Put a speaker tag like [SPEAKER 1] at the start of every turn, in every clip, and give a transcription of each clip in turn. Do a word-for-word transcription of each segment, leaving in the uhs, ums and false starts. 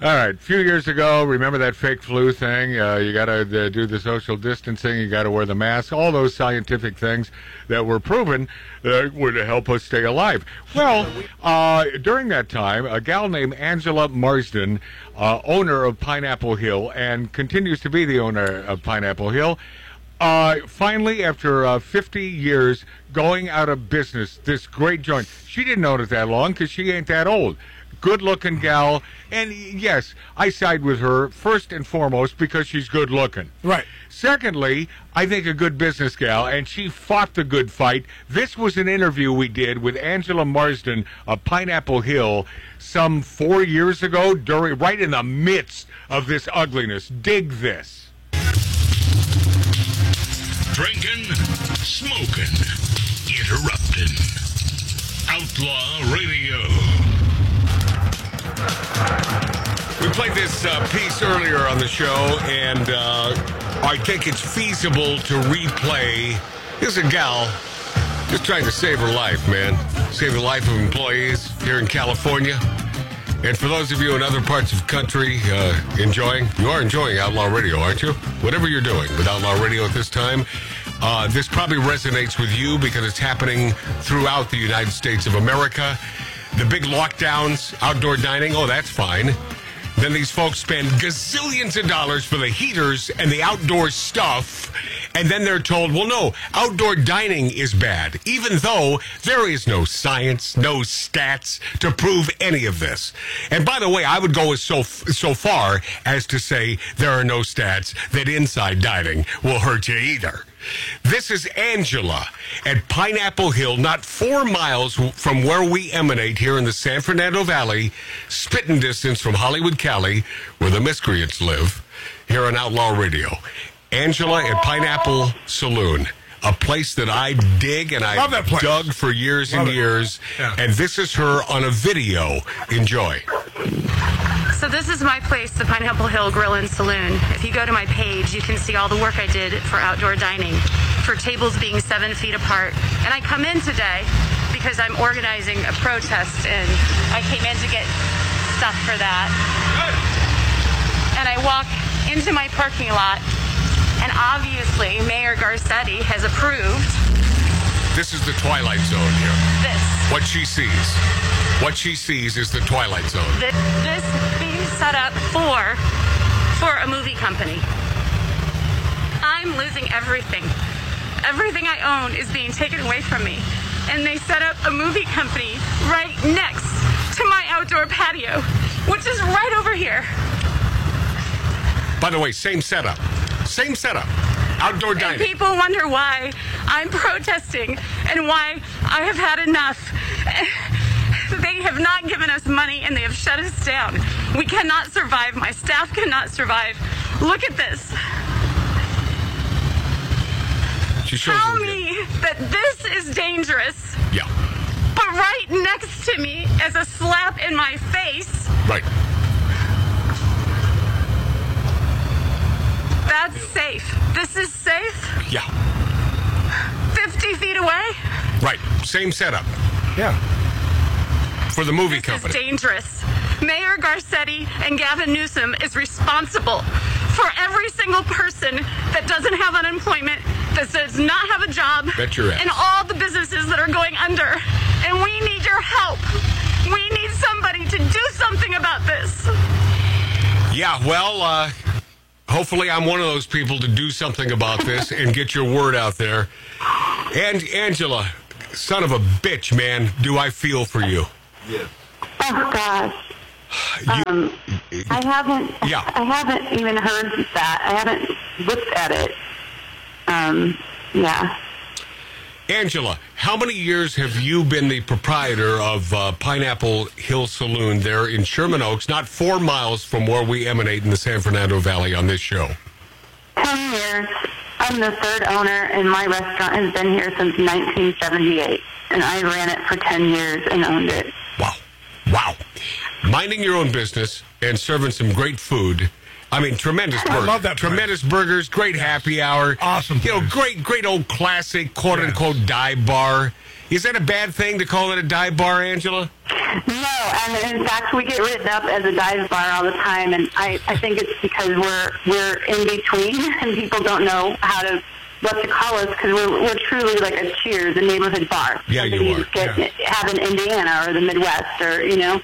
[SPEAKER 1] All right. A few years ago, remember that fake flu thing? Uh, you got to uh, do the social distancing. You got to wear the mask. All those scientific things that were proven uh, would help us stay alive. Well, uh, during that time, a gal named Angela Marsden, uh, owner of Pineapple Hill, and continues to be the owner of Pineapple Hill, uh, finally, after uh, fifty years going out of business, this great joint. She didn't own it that long because she ain't that old. Good-looking gal, and yes, I side with her first and foremost because she's good-looking.
[SPEAKER 2] Right.
[SPEAKER 1] Secondly, I think a good business gal, and she fought the good fight. This was an interview we did with Angela Marsden of Pineapple Hill some four years ago, during right in the midst of this ugliness. Dig this.
[SPEAKER 3] Drinking, smoking, interrupting. Outlaw Radio.
[SPEAKER 1] We played this uh, piece earlier on the show, and uh, I think it's feasible to replay. Here's a gal just trying to save her life, man. Save the life of employees here in California. And for those of you in other parts of the country uh, enjoying, you are enjoying Outlaw Radio, aren't you? Whatever you're doing with Outlaw Radio at this time, uh, this probably resonates with you because it's happening throughout the United States of America. The big lockdowns, outdoor dining, oh, that's fine. Then these folks spend gazillions of dollars for the heaters and the outdoor stuff, and then they're told, well, no, outdoor dining is bad, even though there is no science, no stats to prove any of this. And by the way, I would go so so far as to say there are no stats that inside dining will hurt you either. This is Angela at Pineapple Hill, not four miles from where we emanate here in the San Fernando Valley, spitting distance from Hollywood, Cali, where the miscreants live, here on Outlaw Radio. Angela at Pineapple Saloon, a place that I dig and I dug for years Love and it. years. Yeah. And this is her on a video. Enjoy.
[SPEAKER 4] So this is my place, the Pineapple Hill Grill and Saloon. If you go to my page, you can see all the work I did for outdoor dining, for tables being seven feet apart. And I come in today because I'm organizing a protest, and I came in to get stuff for that. And I walk into my parking lot, and obviously Mayor Garcetti has approved.
[SPEAKER 1] This is the Twilight Zone here.
[SPEAKER 4] This.
[SPEAKER 1] What she sees. What she sees is the Twilight Zone.
[SPEAKER 4] This, this being set up for, for a movie company. I'm losing everything. Everything I own is being taken away from me. And they set up a movie company right next to my outdoor patio, which is right over here.
[SPEAKER 1] By the way, same setup. Same setup. Outdoor dining.
[SPEAKER 4] And people wonder why I'm protesting and why I have had enough. They have not given us money and they have shut us down. We cannot survive. My staff cannot survive. Look at this.
[SPEAKER 1] She shows
[SPEAKER 4] Tell me that this is dangerous.
[SPEAKER 1] Yeah.
[SPEAKER 4] But right next to me as a slap in my face.
[SPEAKER 1] Right.
[SPEAKER 4] That's safe. This is safe?
[SPEAKER 1] Yeah.
[SPEAKER 4] fifty feet away?
[SPEAKER 1] Right. Same setup.
[SPEAKER 2] Yeah.
[SPEAKER 1] For the movie
[SPEAKER 4] this
[SPEAKER 1] company.
[SPEAKER 4] This is dangerous. Mayor Garcetti and Gavin Newsom is responsible for every single person that doesn't have unemployment, that does not have a job,
[SPEAKER 1] Bet your ass.
[SPEAKER 4] and all the businesses that are going under. And we need your help. We need somebody to do something about this.
[SPEAKER 1] Yeah, well, uh, hopefully I'm one of those people to do something about this and get your word out there. And Angela, son of a bitch, man, do I feel for you.
[SPEAKER 5] Yeah. Oh gosh.
[SPEAKER 1] You,
[SPEAKER 5] um, I haven't.
[SPEAKER 1] Yeah.
[SPEAKER 5] I haven't even heard that. I haven't looked at it. Um. Yeah.
[SPEAKER 1] Angela, how many years have you been the proprietor of uh, Pineapple Hill Saloon there in Sherman Oaks, not four miles from where we emanate in the San Fernando Valley on this show?
[SPEAKER 5] Ten years. I'm the third owner, and my restaurant has been here since nineteen seventy-eight, and I ran it for ten years and owned it.
[SPEAKER 1] Wow. Wow. Minding your own business and serving some great food. I mean, tremendous burgers.
[SPEAKER 2] I love that place.
[SPEAKER 1] Tremendous burgers, great happy hour.
[SPEAKER 2] Awesome
[SPEAKER 1] You know,
[SPEAKER 2] place.
[SPEAKER 1] great, great old classic, quote-unquote, dive bar. Is that a bad thing to call it a dive bar, Angela?
[SPEAKER 5] No, and in fact, we get written up as a dive bar all the time, and I, I think it's because we're we're in between, and people don't know how to what to call us because we're we're truly like a Cheers, a neighborhood bar.
[SPEAKER 1] Yeah, you
[SPEAKER 5] Something
[SPEAKER 1] are.
[SPEAKER 5] Get,
[SPEAKER 1] Yeah.
[SPEAKER 5] Have in Indiana or the Midwest, or you know.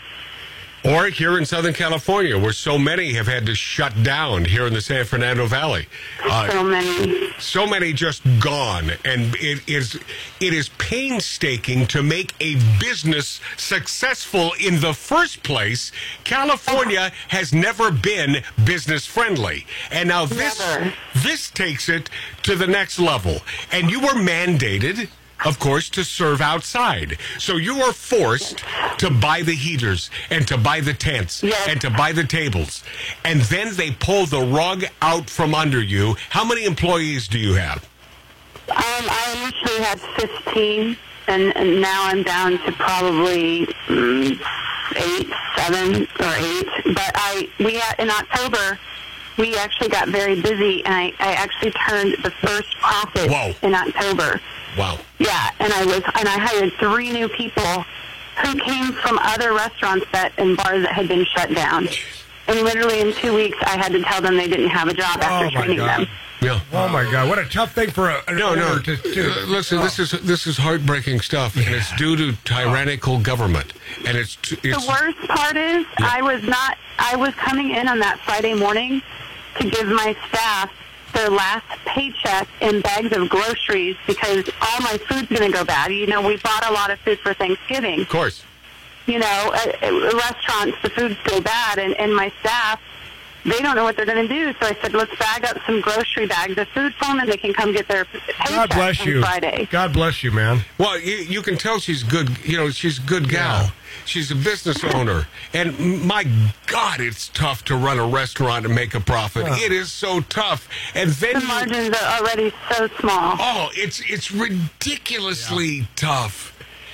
[SPEAKER 1] Or here in Southern California, where so many have had to shut down here in the San Fernando Valley. Uh,
[SPEAKER 5] So many.
[SPEAKER 1] So many just gone, and it is it is painstaking to make a business successful in the first place. California has never been business friendly, and now this
[SPEAKER 5] Never.
[SPEAKER 1] this takes it to the next level. And you were mandated, of course, to serve outside. So you are forced to buy the heaters and to buy the tents
[SPEAKER 5] Yes.
[SPEAKER 1] and to buy the tables. And then they pull the rug out from under you. How many employees do you have?
[SPEAKER 5] Um, I initially had fifteen, and, and now I'm down to probably mm, eight, seven, or eight. But I, we had, in October, we actually got very busy, and I, I actually turned the first profit
[SPEAKER 1] Whoa.
[SPEAKER 5] in October.
[SPEAKER 1] Wow.
[SPEAKER 5] Yeah, and I was, and I hired three new people who came from other restaurants that and bars that had been shut down. And literally in two weeks, I had to tell them they didn't have a job after
[SPEAKER 2] Oh, my
[SPEAKER 5] training
[SPEAKER 2] God.
[SPEAKER 5] them.
[SPEAKER 1] Yeah.
[SPEAKER 2] Oh, my God. What a tough thing for a, an
[SPEAKER 1] No, no.
[SPEAKER 2] owner to do.
[SPEAKER 1] Uh, Listen, this is this is heartbreaking stuff, and it's due to tyrannical government. And it's it's
[SPEAKER 5] The worst part is I was not, I was coming in on that Friday morning to give my staff their last paycheck in bags of groceries because all my food's going to go bad. You know, we bought a lot of food for Thanksgiving.
[SPEAKER 1] of course.
[SPEAKER 5] You know, at, at restaurants, the food's go bad, and, and my staff, they don't know what they're going to do. So I said, let's bag up some grocery bags of food for them, and they can come get their paycheck
[SPEAKER 2] God bless
[SPEAKER 5] on
[SPEAKER 2] you.
[SPEAKER 5] Friday.
[SPEAKER 2] God bless you, man.
[SPEAKER 1] Well, you, you can tell she's good. You know, she's a good gal.
[SPEAKER 2] Yeah.
[SPEAKER 1] She's a business owner, and m- my God, it's tough to run a restaurant and make a profit. It is so tough. And then
[SPEAKER 5] The
[SPEAKER 1] you-
[SPEAKER 5] margins are already so small.
[SPEAKER 1] oh, it's it's ridiculously tough.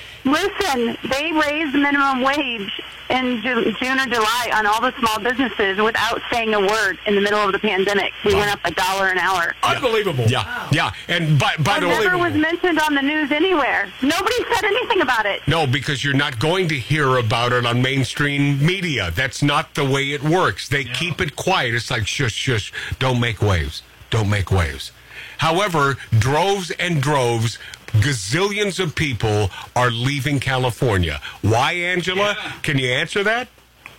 [SPEAKER 5] Listen, they raised minimum wage in Ju- June or July on all the small businesses without saying a word in the middle of the pandemic. We went up a dollar an hour.
[SPEAKER 2] Unbelievable.
[SPEAKER 1] Yeah, yeah. And by by
[SPEAKER 5] It
[SPEAKER 1] the way,
[SPEAKER 5] never was mentioned on the news anywhere. Nobody said anything about it.
[SPEAKER 1] no, because you're not going to hear about it on mainstream media. That's not the way it works. They keep it quiet. It's like shush, shush. Don't make waves. Don't make waves. However, droves and droves, gazillions of people are leaving California. Why, Angela? Can you answer that?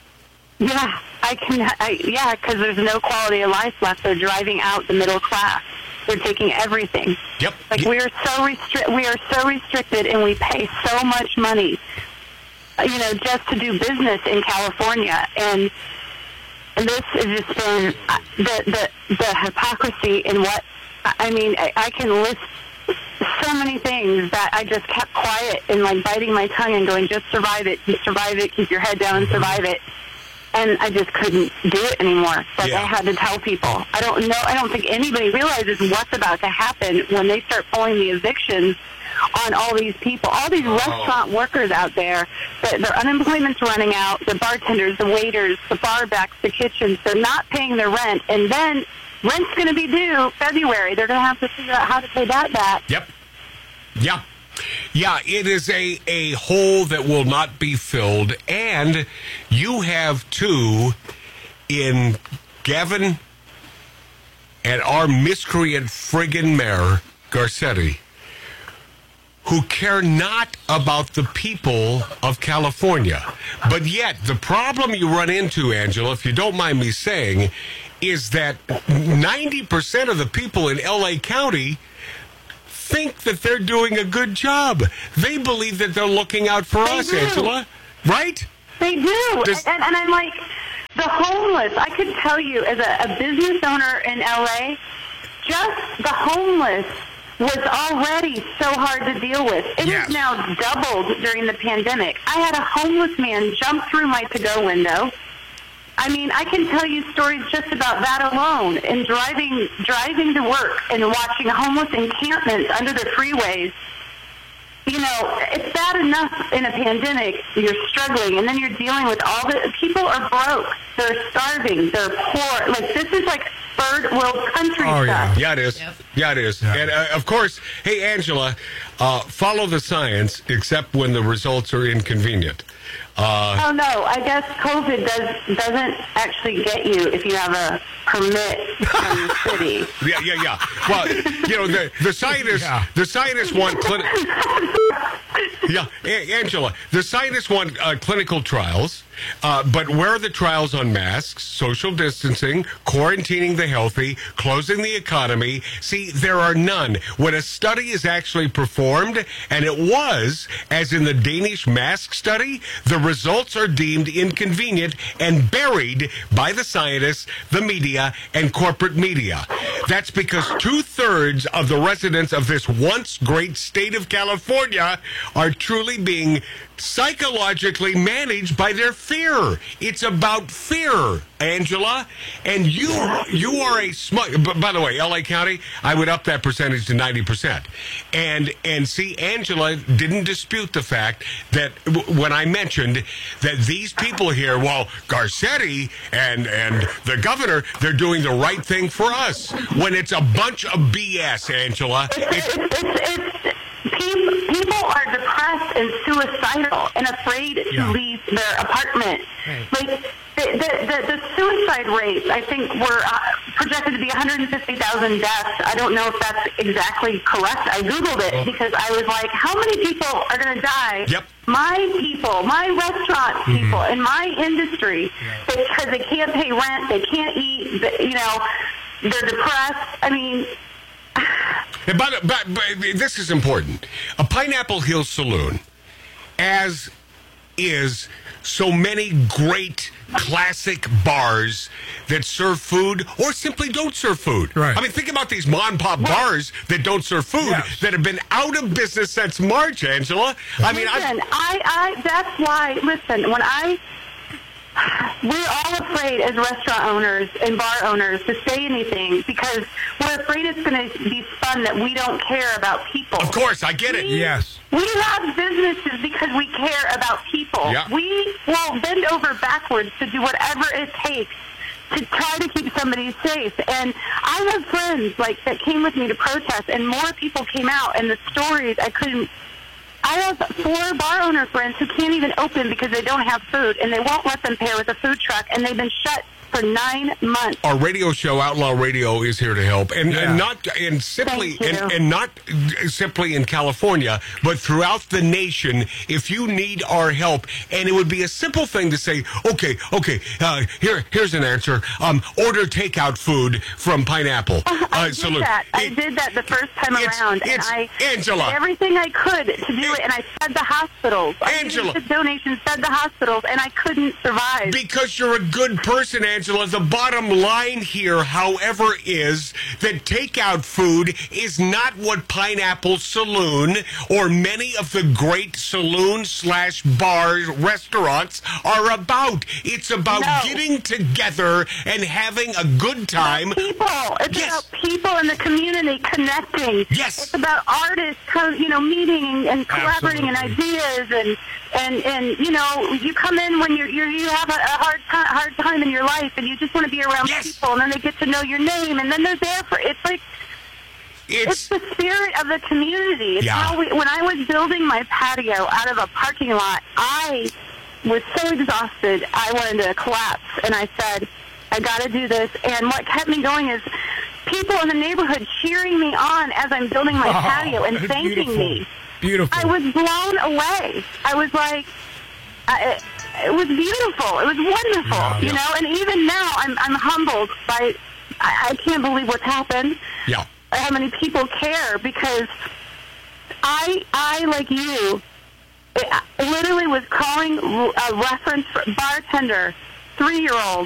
[SPEAKER 5] Yeah, I can. I, yeah, because there's no quality of life left. They're driving out the middle class. They're taking everything.
[SPEAKER 1] Yep.
[SPEAKER 5] Like
[SPEAKER 1] Yep.
[SPEAKER 5] we are so restrict. We are so restricted, and we pay so much money. uh, You know, just to do business in California, and and this has just been uh, the the the hypocrisy in what I I mean. I, I can list so many things that I just kept quiet and like biting my tongue and going, just survive it, just survive it, keep your head down and survive it. And I just couldn't do it anymore. Like
[SPEAKER 1] Yeah.
[SPEAKER 5] I had to tell people. I don't know. I don't think anybody realizes what's about to happen when they start pulling the evictions on all these people, all these restaurant workers out there. That their unemployment's running out. The bartenders, the waiters, the bar backs, the kitchens. They're not paying their rent, and then rent's going to be due February. They're going to have to figure out how to pay that back.
[SPEAKER 1] Yep. Yeah. Yeah, it is a, a hole that will not be filled. And you have two in Gavin and our miscreant friggin' mayor, Garcetti, who care not about the people of California. But yet, the problem you run into, Angela, if you don't mind me saying, is that ninety percent of the people in L A County think that they're doing a good job. They believe that they're looking out for
[SPEAKER 5] They
[SPEAKER 1] us,
[SPEAKER 5] do.
[SPEAKER 1] Angela. Right?
[SPEAKER 5] They do.
[SPEAKER 1] Does-
[SPEAKER 5] and, and I'm like, the homeless, I could tell you as a, a business owner in L A, just the homeless was already so hard to deal with. It
[SPEAKER 1] Yes.
[SPEAKER 5] has now doubled during the pandemic. I had a homeless man jump through my to-go window. I mean, I can tell you stories just about that alone. And driving driving to work and watching homeless encampments under the freeways. You know, it's bad enough in a pandemic, you're struggling, and then you're dealing with all the, people are broke, they're starving, they're poor. Like, this is like third world country
[SPEAKER 2] Oh, yeah.
[SPEAKER 5] stuff.
[SPEAKER 1] Yeah, it is.
[SPEAKER 6] Yep.
[SPEAKER 1] Yeah, it is.
[SPEAKER 2] Yeah.
[SPEAKER 1] And uh, of course, hey, Angela, uh, follow the science, except when the results are inconvenient. Uh,
[SPEAKER 5] Oh no, I guess COVID does doesn't actually get you if you have a permit from the city.
[SPEAKER 1] yeah, yeah, yeah. Well, you know, the the scientists,
[SPEAKER 2] Yeah.
[SPEAKER 1] the scientists want clinic. Yeah, A- Angela, the scientists want uh, clinical trials, uh, but where are the trials on masks, social distancing, quarantining the healthy, closing the economy? See, there are none. When a study is actually performed, and it was, as in the Danish mask study, the results are deemed inconvenient and buried by the scientists, the media, and corporate media. That's because two-thirds of the residents of this once great state of California are truly being psychologically managed by their fear. It's about fear, Angela. And you you are a smug. But by the way, L A County, I would up that percentage to ninety percent. And and see, Angela didn't dispute the fact that w- when I mentioned that these people here, well, Garcetti and and the governor, they're doing the right thing for us. When it's a bunch of B S, Angela.
[SPEAKER 5] It's,
[SPEAKER 1] It's,
[SPEAKER 5] it's, it's, it's pe- people are depressed and suicidal and afraid
[SPEAKER 2] Yeah.
[SPEAKER 5] to leave their apartment.
[SPEAKER 2] Right.
[SPEAKER 5] Like the, the, the, the suicide rates, I think, were uh, projected to be one hundred fifty thousand deaths. I don't know if that's exactly correct. I Googled it because I was like, how many people are going to die?
[SPEAKER 1] Yep.
[SPEAKER 5] My people, my restaurant people, in my industry, because they can't pay rent, they can't eat, they- you know, they're depressed. I mean,
[SPEAKER 1] And by the, but, but this is important. A Pineapple Hill Saloon, as is so many great classic bars that serve food or simply don't serve food.
[SPEAKER 2] Right.
[SPEAKER 1] I mean, think about these mom and pop bars that don't serve food
[SPEAKER 2] Yes.
[SPEAKER 1] that have been out of business since March, Angela. I mean,
[SPEAKER 5] listen,
[SPEAKER 1] I,
[SPEAKER 5] I, I, that's why, listen, when I, we're all afraid as restaurant owners and bar owners to say anything because we're afraid it's going to be spun that we don't care about people.
[SPEAKER 1] of course, I get it.
[SPEAKER 2] Yes.
[SPEAKER 5] We have businesses because we care about people.
[SPEAKER 1] Yeah.
[SPEAKER 5] We will bend over backwards to do whatever it takes to try to keep somebody safe. And I have friends like that came with me to protest, and more people came out. And the stories I couldn't. I have four bar owner friends who can't even open because they don't have food, and they won't let them pair with a food truck, and they've been shut for nine months.
[SPEAKER 1] Our radio show, Outlaw Radio, is here to help, and,
[SPEAKER 2] Yeah.
[SPEAKER 1] and not and simply
[SPEAKER 5] Thank you.
[SPEAKER 1] and, and not simply in California, but throughout the nation. If you need our help, and it would be a simple thing to say, okay, okay, uh, here here's an answer. Um, order takeout food from Pineapple.
[SPEAKER 5] I
[SPEAKER 1] Uh,
[SPEAKER 5] did
[SPEAKER 1] Saloon.
[SPEAKER 5] that. I
[SPEAKER 1] It-
[SPEAKER 5] did that the first time
[SPEAKER 1] It's-
[SPEAKER 5] around, and
[SPEAKER 1] it's-
[SPEAKER 5] I
[SPEAKER 1] Angela.
[SPEAKER 5] did everything I could to do it, and I fed the hospitals.
[SPEAKER 1] Angela.
[SPEAKER 5] I did donations, fed the hospitals, and I couldn't survive.
[SPEAKER 1] Because you're a good person, Angela. The bottom line here, however, is that takeout food is not what Pineapple Saloon or many of the great saloon slash bars, restaurants are about. It's about
[SPEAKER 5] No.
[SPEAKER 1] getting together and having a good time.
[SPEAKER 5] People. It's
[SPEAKER 1] Yes.
[SPEAKER 5] about people in the community connecting.
[SPEAKER 1] Yes.
[SPEAKER 5] It's about artists, co- you know, meeting and collaborating and
[SPEAKER 2] Absolutely.
[SPEAKER 5] ideas, and and and you know, you come in when you're, you're you have a, a hard time, hard time in your life, and you just want to be around
[SPEAKER 1] Yes.
[SPEAKER 5] people, and then they get to know your name, and then they're there for. It's like.
[SPEAKER 1] It's
[SPEAKER 5] It's the spirit of the community. It's
[SPEAKER 1] Yeah.
[SPEAKER 5] how we, when I was building my patio out of a parking lot, I was so exhausted, I wanted to collapse. And I said, I got to do this. And what kept me going is people in the neighborhood cheering me on as I'm building my
[SPEAKER 2] Oh,
[SPEAKER 5] patio and
[SPEAKER 2] that's
[SPEAKER 5] thanking
[SPEAKER 2] beautiful.
[SPEAKER 5] me.
[SPEAKER 2] Beautiful.
[SPEAKER 5] I was blown away. I was like, I, it was beautiful. It was wonderful,
[SPEAKER 2] Yeah.
[SPEAKER 5] you know. And even now, I'm I'm humbled by. I, I can't believe what's happened.
[SPEAKER 1] yeah.
[SPEAKER 5] How many people care, because I I like you I literally was calling a reference for bartender, three year old